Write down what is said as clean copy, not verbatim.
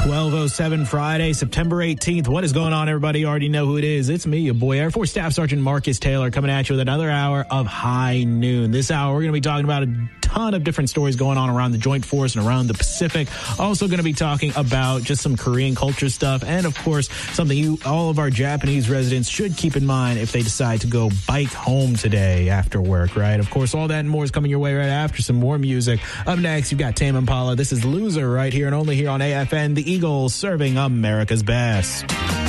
12:07 Friday, September 18th. What is going on, everybody? You already know who it is. It's me, your boy, Air Force Staff Sergeant Marcus Taylor, coming at you with another hour of High Noon. This hour, we're going to be talking about a ton of different stories going on around the Joint Force and around the Pacific. Also going to be talking about just some Korean culture stuff and, of course, something all of our Japanese residents should keep in mind if they decide to go bike home today after work, right? Of course, all that and more is coming your way right after some more music. Up next, you've got Tame Impala. This is Loser right here and only here on AFN, the Eagles serving America's best.